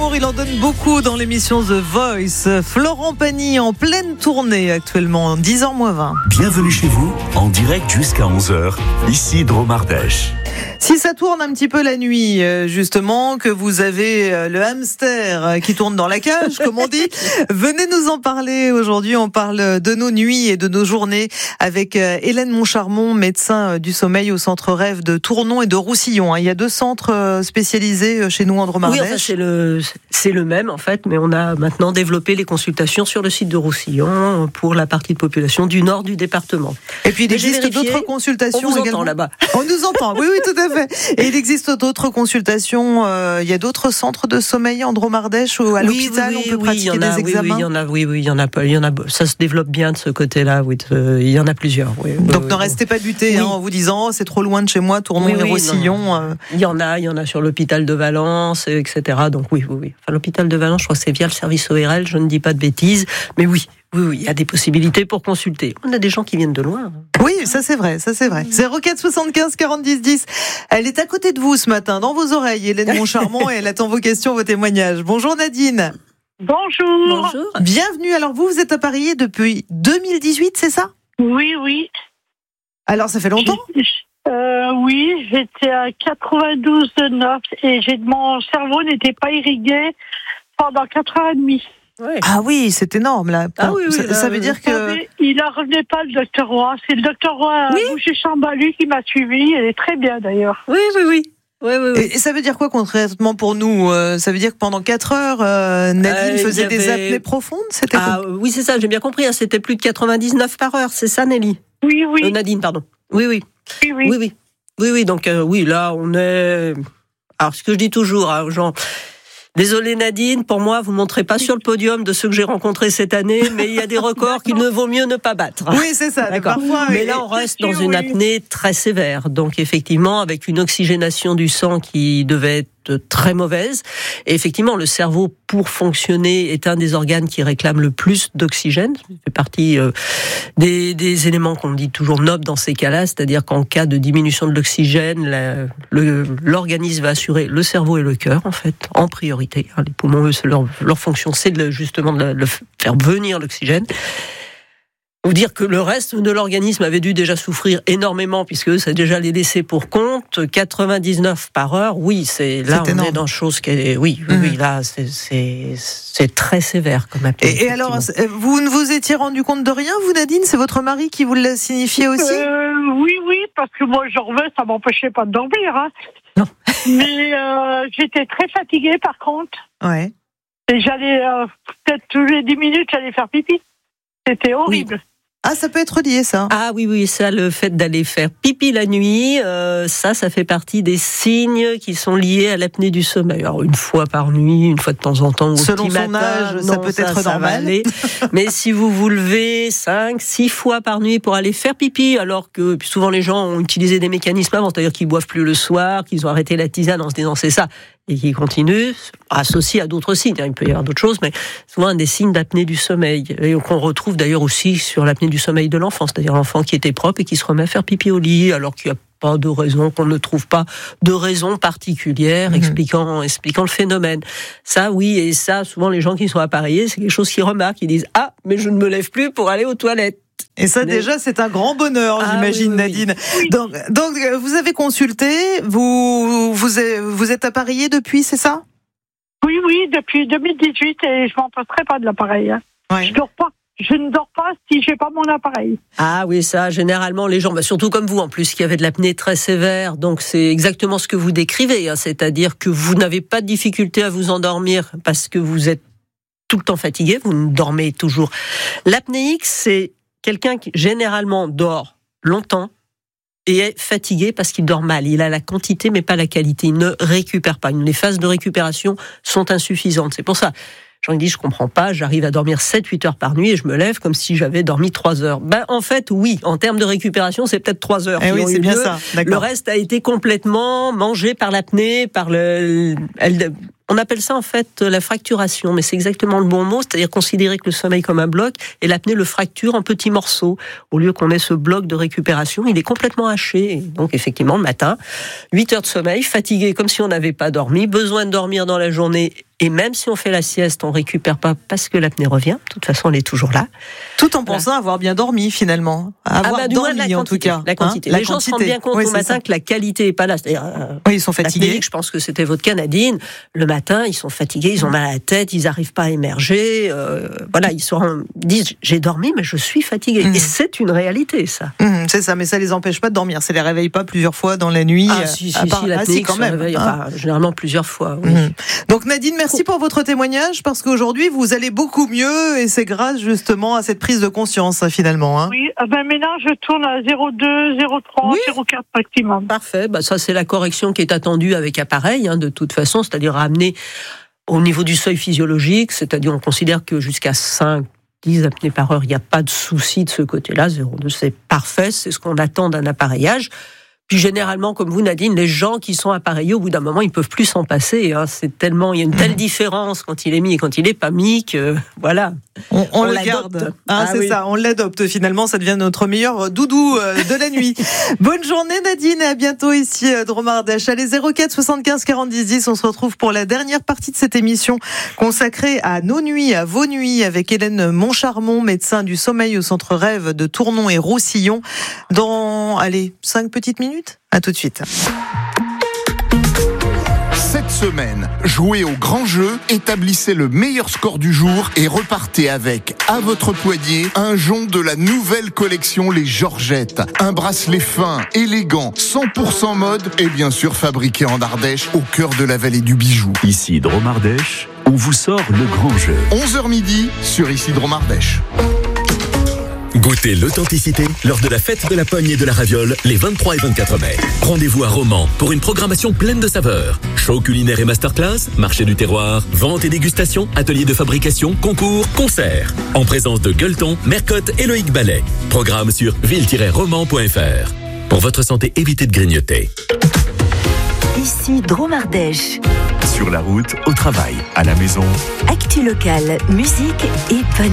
d'amour, il en donne beaucoup dans l'émission The Voice. Florent Pagny en pleine tournée actuellement, 10h-20. Bienvenue chez vous, en direct jusqu'à 11h, ici Drôme Ardèche. Si ça tourne un petit peu la nuit, justement, que vous avez le hamster qui tourne dans la cage, comme on dit, venez nous en parler aujourd'hui. On parle de nos nuits et de nos journées avec Hélène Moncharmont, médecin du sommeil au centre Rêve de Tournon et de Roussillon. Il y a 2 centres spécialisés chez nous en Drôme Ardèche. Oui, enfin, c'est le même en fait, mais on a maintenant développé les consultations sur le site de Roussillon pour la partie de population du nord du département. Et puis il existe d'autres consultations. On vous également. entend là-bas. On nous entend, oui, tout à fait. Et il existe d'autres consultations. Il y a d'autres centres de sommeil en Drôme Ardèche ou à l'hôpital, on peut pratiquer des examens. Oui, il y en a pas. Ça se développe bien de ce côté-là. Oui, il y en a plusieurs. Oui, donc ne restez pas butés en vous disant c'est trop loin de chez moi, Tournon et Roussillon. Il y en a sur l'hôpital de Valence, etc. Donc oui. Enfin, l'hôpital de Valence, je crois que c'est via le service ORL. Je ne dis pas de bêtises, mais oui, il y a des possibilités pour consulter. On a des gens qui viennent de loin. Oui, ça c'est vrai. 04 75 40 10 10. Elle est à côté de vous ce matin, dans vos oreilles, Hélène Moncharmont, et elle attend vos questions, vos témoignages. Bonjour Nadine. Bonjour. Bienvenue. Alors vous êtes appareillée depuis 2018, c'est ça ? Oui. Alors ça fait longtemps ? Oui, j'étais à 92,9 et mon cerveau n'était pas irrigué pendant 4h30. Ouais. Ah oui, c'est énorme là. Ça veut dire que... Il ne revenait pas, le docteur Roy. C'est le docteur Roy Boucher-Chambalu qui m'a suivi. Elle est très bien d'ailleurs. Oui. Et ça veut dire quoi concrètement pour nous ? Ça veut dire que pendant 4 heures, Nadine faisait des apnées profondes ? Oui, c'est ça, j'ai bien compris. C'était plus de 99 par heure, c'est ça Nelly ? Oui. Nadine, pardon. Oui. Donc là, on est... Alors, ce que je dis toujours aux gens... Désolé Nadine, pour moi, vous ne montrez pas sur le podium de ceux que j'ai rencontrés cette année, mais il y a des records qu'il ne vaut mieux ne pas battre. Oui, c'est ça. D'accord. Parfois, mais là, on reste dans une apnée très sévère. Donc, effectivement, avec une oxygénation du sang qui devait être très mauvaise. Et effectivement, le cerveau, pour fonctionner, est un des organes qui réclame le plus d'oxygène. Ça fait partie des éléments qu'on dit toujours nobles dans ces cas-là, c'est-à-dire qu'en cas de diminution de l'oxygène, l'organisme va assurer le cerveau et le cœur, en fait, en priorité. Les poumons, eux, leur fonction, c'est justement de faire venir l'oxygène. Vous dire que le reste de l'organisme avait dû déjà souffrir énormément, puisque ça déjà les laissé pour compte. 99 par heure, oui, on est dans chose qui est, là, c'est très sévère comme appel. Et alors, vous ne vous étiez rendu compte de rien, vous Nadine ? C'est votre mari qui vous l'a signifié aussi ? Oui, parce que moi je revenais, ça m'empêchait pas de dormir. Hein. Non. Mais j'étais très fatiguée par contre. Ouais. Et j'allais, peut-être tous les 10 minutes, j'allais faire pipi. C'était horrible. Oui. Ah, ça peut être lié, ça. Ah oui, ça, le fait d'aller faire pipi la nuit, ça fait partie des signes qui sont liés à l'apnée du sommeil. Alors, une fois par nuit, une fois de temps en temps, au selon petit son matin, âge, ça peut être normal. Va aller. Mais si vous vous levez 5, 6 fois par nuit pour aller faire pipi, alors que souvent les gens ont utilisé des mécanismes avant, c'est-à-dire qu'ils boivent plus le soir, qu'ils ont arrêté la tisane en se disant c'est ça, et qui continuent, associés à d'autres signes. Il peut y avoir d'autres choses, mais souvent des signes d'apnée du sommeil. Et qu'on retrouve d'ailleurs aussi sur l'apnée du sommeil de l'enfant, c'est-à-dire l'enfant qui était propre et qui se remet à faire pipi au lit, alors qu'il n'y a pas de raison, qu'on ne trouve pas de raison particulière expliquant le phénomène. Ça, oui, et ça, souvent les gens qui sont appareillés, c'est quelque chose qu'ils remarquent, ils disent « Ah, mais je ne me lève plus pour aller aux toilettes ». Et ça, déjà, c'est un grand bonheur, j'imagine, oui. Nadine. Donc, vous avez consulté, vous êtes appareillé depuis, c'est ça ? Oui, depuis 2018, et je m'en passerai pas de l'appareil. Hein. Ouais. Je ne dors pas si j'ai pas mon appareil. Ah oui, ça, généralement, les gens, surtout comme vous, en plus, qui avez de l'apnée très sévère, donc c'est exactement ce que vous décrivez, hein, c'est-à-dire que vous n'avez pas de difficulté à vous endormir parce que vous êtes tout le temps fatigué, vous ne dormez toujours. L'apnéique, c'est quelqu'un qui, généralement, dort longtemps et est fatigué parce qu'il dort mal. Il a la quantité, mais pas la qualité. Il ne récupère pas. Les phases de récupération sont insuffisantes. C'est pour ça. J'en dis, je comprends pas, j'arrive à dormir 7-8 heures par nuit et je me lève comme si j'avais dormi 3 heures. En fait, oui, en termes de récupération, c'est peut-être 3 heures. Oui, c'est bien ça. D'accord. Le reste a été complètement mangé par l'apnée, on appelle ça en fait la fracturation, mais c'est exactement le bon mot, c'est-à-dire considérer que le sommeil comme un bloc et l'apnée le fracture en petits morceaux. Au lieu qu'on ait ce bloc de récupération, il est complètement haché. Et donc effectivement, le matin, 8 heures de sommeil, fatigué comme si on n'avait pas dormi, besoin de dormir dans la journée Et même si on fait la sieste, on récupère pas parce que l'apnée revient. De toute façon, elle est toujours là. Tout en pensant avoir bien dormi, finalement. Avoir dormi, en tout cas. La quantité. Les gens se rendent bien compte au matin que la qualité est pas là. C'est-à-dire, oui, ils sont fatigués. Je pense que c'était votre cas, Nadine. Le matin, ils sont fatigués, ils ont mal à la tête, ils n'arrivent pas à émerger. Voilà, ils disent, j'ai dormi, mais je suis fatigué. Et c'est une réalité, ça. C'est ça, mais ça les empêche pas de dormir. Ça les réveille pas plusieurs fois dans la nuit. Quand même. Généralement plusieurs fois. Oui. Donc Nadine, merci pour votre témoignage, parce qu'aujourd'hui vous allez beaucoup mieux et c'est grâce justement à cette prise de conscience finalement. Oui, maintenant je tourne à 0,2, 0,3, 0,4 maximum. Parfait, ça c'est la correction qui est attendue avec appareil de toute façon, c'est-à-dire amener au niveau du seuil physiologique, c'est-à-dire on considère que jusqu'à 5-10 apnées par heure, il n'y a pas de souci de ce côté-là, 0,2 c'est parfait, c'est ce qu'on attend d'un appareillage. Puis généralement, comme vous, Nadine, les gens qui sont appareillés, au bout d'un moment, ils peuvent plus s'en passer. C'est tellement, il y a une telle différence quand il est mis et quand il est pas mis que voilà. On le garde. Ça, on l'adopte finalement. Ça devient notre meilleur doudou de la nuit. Bonne journée, Nadine, et à bientôt ici Dromardèche. Allez, 04 75 40 10 10. On se retrouve pour la dernière partie de cette émission consacrée à nos nuits, à vos nuits, avec Hélène Moncharmont, médecin du sommeil au centre Rêve de Tournon et Roussillon. Dans 5 petites minutes. À tout de suite. Cette semaine, jouez au grand jeu, établissez le meilleur score du jour et repartez avec, à votre poignet, un jonc de la nouvelle collection Les Georgettes. Un bracelet fin, élégant, 100% mode et bien sûr fabriqué en Ardèche, au cœur de la vallée du bijou. Ici Dromardèche, on vous sort le grand jeu. 11h midi sur Ici Dromardèche. Goûtez l'authenticité lors de la fête de la pogne et de la raviole les 23 et 24 mai. Rendez-vous à Romans pour une programmation pleine de saveurs. Show culinaire et masterclass, marché du terroir, vente et dégustation, atelier de fabrication, concours, concerts. En présence de Gueuleton, Mercotte et Loïc Ballet. Programme sur ville-romans.fr. Pour votre santé, évitez de grignoter. Ici Dromardèche. Sur la route, au travail, à la maison. Actu locale, musique et bonne